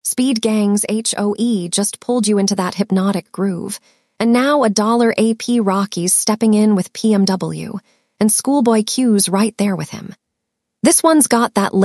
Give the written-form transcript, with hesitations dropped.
Speed Gang's HOE just pulled you into that hypnotic groove. And now $1 AP Rocky's stepping in with PMW, and Schoolboy Q's right there with him. This one's got that